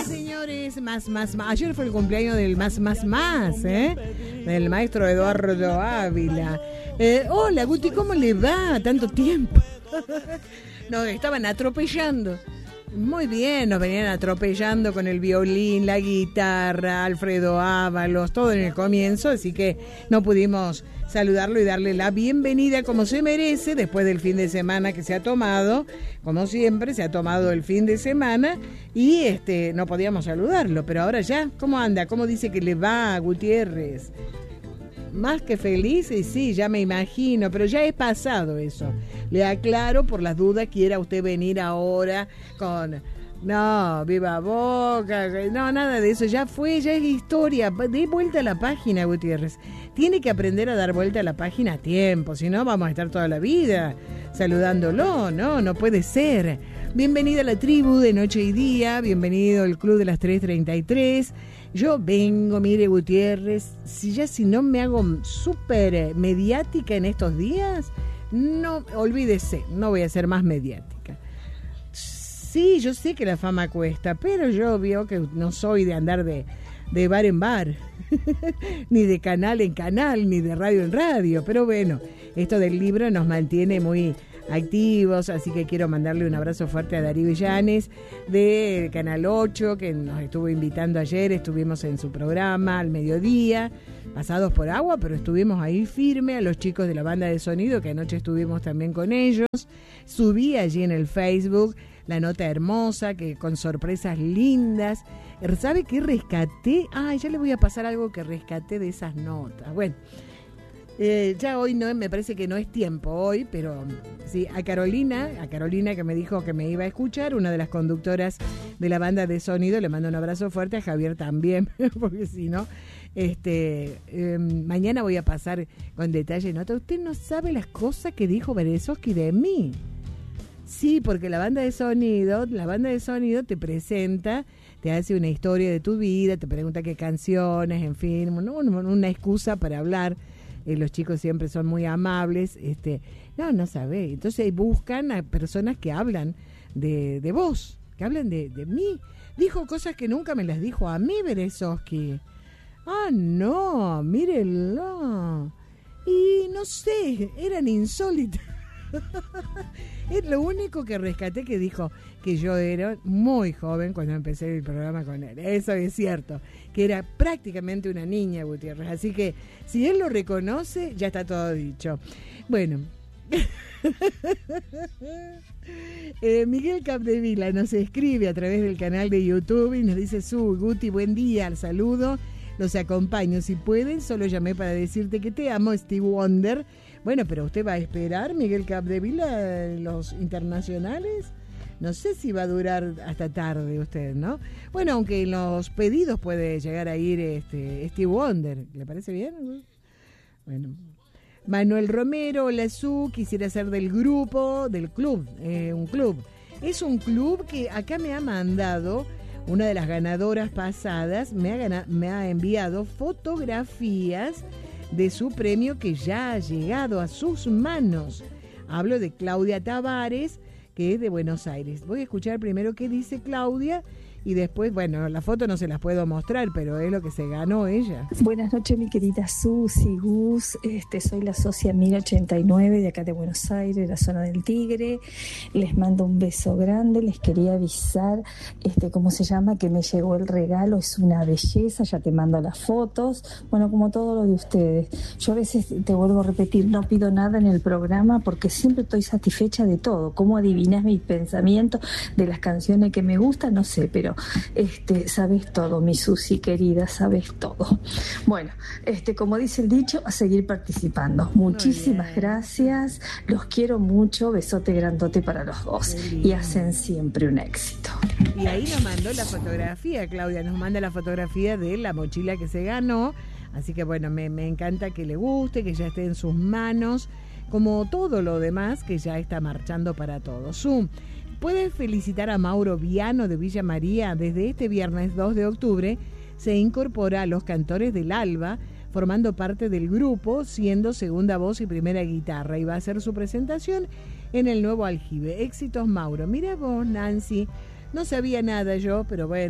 señores, más. Ayer fue el cumpleaños del más, del maestro Eduardo Ávila. Hola, Guti, ¿cómo le va? Tanto tiempo. Nos estaban atropellando. Muy bien, nos venían atropellando con el violín, la guitarra, Alfredo Ábalos, todo en el comienzo, así que no pudimos saludarlo y darle la bienvenida como se merece después del fin de semana que se ha tomado. Como siempre, se ha tomado el fin de semana y no podíamos saludarlo, pero ahora ya, ¿cómo anda? ¿Cómo dice que le va a Gutiérrez? Más que feliz, y sí, ya me imagino, pero ya es pasado eso. Le aclaro por las dudas, quiera usted venir ahora con... No, viva Boca, no, nada de eso, ya fue, ya es historia. Dé vuelta a la página, Gutiérrez. Tiene que aprender a dar vuelta a la página a tiempo, si no vamos a estar toda la vida saludándolo, no puede ser. Bienvenida a la tribu de Noche y Día, bienvenido al Club de las 3:33. Yo vengo, mire, Gutiérrez, si no me hago súper mediática en estos días, no, olvídese, no voy a ser más mediática. Sí, yo sé que la fama cuesta, pero yo veo que no soy de andar de bar en bar, ni de canal en canal, ni de radio en radio, pero bueno, esto del libro nos mantiene muy activos, así que quiero mandarle un abrazo fuerte a Darío Illanes de Canal 8, que nos estuvo invitando ayer, estuvimos en su programa al mediodía, pasados por agua, pero estuvimos ahí firme, a los chicos de la banda de sonido, que anoche estuvimos también con ellos, subí allí en el Facebook la nota hermosa, que con sorpresas lindas. ¿Sabe qué rescaté? Ya le voy a pasar algo que rescaté de esas notas. Bueno, ya hoy no, me parece que no es tiempo hoy, pero sí, a Carolina que me dijo que me iba a escuchar, una de las conductoras de la banda de sonido, le mando un abrazo fuerte, a Javier también, porque si no, mañana voy a pasar con detalle nota. Usted no sabe las cosas que dijo Berezovsky de mí. Sí, porque la banda de sonido te presenta, te hace una historia de tu vida, te pregunta qué canciones, en fin, una excusa para hablar. Los chicos siempre son muy amables, no sabe. Entonces buscan a personas que hablan de vos, que hablan de mí. Dijo cosas que nunca me las dijo a mí, Berezovsky. No, mírenlo. Y no sé, eran insólitas. Es lo único que rescaté, que dijo que yo era muy joven cuando empecé el programa con él. Eso es cierto, que era prácticamente una niña, Gutiérrez. Así que si él lo reconoce, ya está todo dicho. Bueno, Miguel Capdevila nos escribe a través del canal de YouTube y nos dice: Guti, buen día, al saludo, los acompaño. Si pueden, solo llamé para decirte que te amo, Steve Wonder. Bueno, pero usted va a esperar, Miguel Capdevila, los internacionales. No sé si va a durar hasta tarde usted, ¿no? Bueno, aunque en los pedidos puede llegar a ir Steve Wonder. ¿Le parece bien? Bueno. Manuel Romero, hola quisiera ser del club, un club. Es un club que acá me ha mandado, una de las ganadoras pasadas, me ha enviado fotografías de su premio que ya ha llegado a sus manos. Hablo de Claudia Tavares, que es de Buenos Aires. Voy a escuchar primero qué dice Claudia y después, bueno, la foto no se las puedo mostrar, pero es lo que se ganó ella. Buenas noches, mi querida Susi, Gus. Soy la socia 1089 de acá de Buenos Aires, la zona del Tigre. Les mando un beso grande. Les quería avisar, ¿cómo se llama? Que me llegó el regalo. Es una belleza. Ya te mando las fotos. Bueno, como todo lo de ustedes. Yo a veces, te vuelvo a repetir, no pido nada en el programa porque siempre estoy satisfecha de todo. ¿Cómo adivinás mis pensamientos de las canciones que me gustan? No sé, pero sabes todo, mi Susi querida, sabes todo. Bueno, como dice el dicho, a seguir participando. Muchísimas gracias, los quiero mucho, besote grandote para los dos y hacen siempre un éxito. Y ahí nos mandó la fotografía, Claudia, nos manda la fotografía de la mochila que se ganó, así que bueno, me encanta que le guste, que ya esté en sus manos, como todo lo demás que ya está marchando para todos. Puedes felicitar a Mauro Viano de Villa María. Desde este viernes 2 de octubre se incorpora a los Cantores del Alba, formando parte del grupo, siendo segunda voz y primera guitarra, y va a hacer su presentación en el nuevo aljibe. Éxitos, Mauro. Mira vos, Nancy, no sabía nada yo, pero bueno,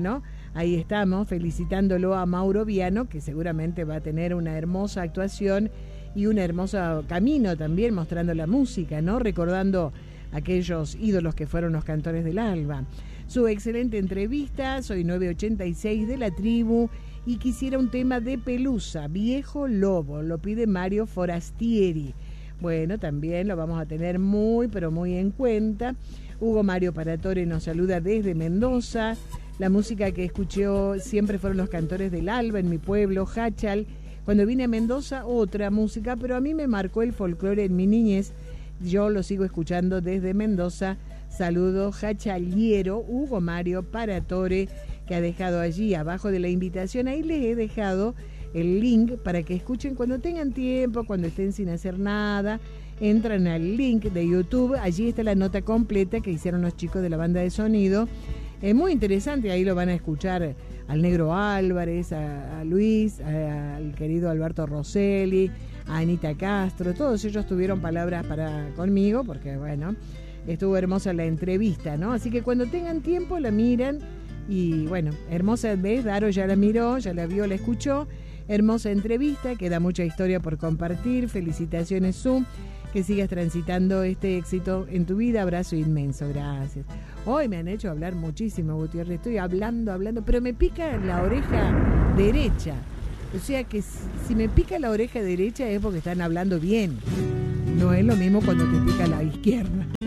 ahí estamos felicitándolo a Mauro Viano, que seguramente va a tener una hermosa actuación y un hermoso camino también, mostrando la música, ¿no? Recordando aquellos ídolos que fueron los cantores del Alba. Su excelente entrevista, soy 986 de la tribu y quisiera un tema de Pelusa, Viejo Lobo, lo pide Mario Forastieri. Bueno, también lo vamos a tener muy, pero muy en cuenta. Hugo Mario Paratore nos saluda desde Mendoza. La música que escuchó siempre fueron los cantores del Alba en mi pueblo, Hachal. Cuando vine a Mendoza, otra música, pero a mí me marcó el folclore en mi niñez. Yo lo sigo escuchando desde Mendoza. Saludo hachaliero Hugo Mario Paratore, que ha dejado allí abajo de la invitación. Ahí les he dejado el link para que escuchen cuando tengan tiempo, cuando estén sin hacer nada. Entran al link de YouTube, allí está la nota completa que hicieron los chicos de la banda de sonido. Es muy interesante, ahí lo van a escuchar al Negro Álvarez, a Luis, al querido Alberto Rosselli, a Anita Castro. Todos ellos tuvieron palabras conmigo, porque bueno, estuvo hermosa la entrevista, ¿no? Así que cuando tengan tiempo la miran. Y bueno, hermosa vez, Daro ya la miró, ya la vio, la escuchó. Hermosa entrevista, queda mucha historia por compartir. Felicitaciones, Zoom, que sigas transitando este éxito en tu vida. Abrazo inmenso, gracias. Hoy me han hecho hablar muchísimo, Gutiérrez. Estoy hablando, pero me pica la oreja derecha. O sea que si me pica la oreja derecha es porque están hablando bien. No es lo mismo cuando te pica la izquierda.